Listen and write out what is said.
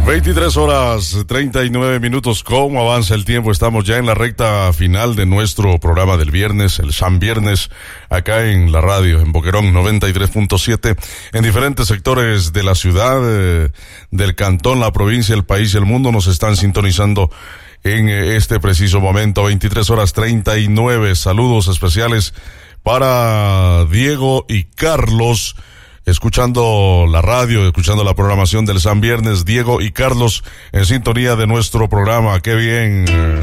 23 horas 39 minutos. ¿Cómo avanza el tiempo? Estamos ya en la recta final de nuestro programa del viernes, el San Viernes, acá en la radio, en Boquerón 93.7, en diferentes sectores de la ciudad, del cantón, la provincia, el país y el mundo nos están sintonizando en este preciso momento. 23 horas 39. Saludos especiales para Diego y Carlos, escuchando la radio, escuchando la programación del San Viernes. Diego y Carlos en sintonía de nuestro programa. ¡Qué bien!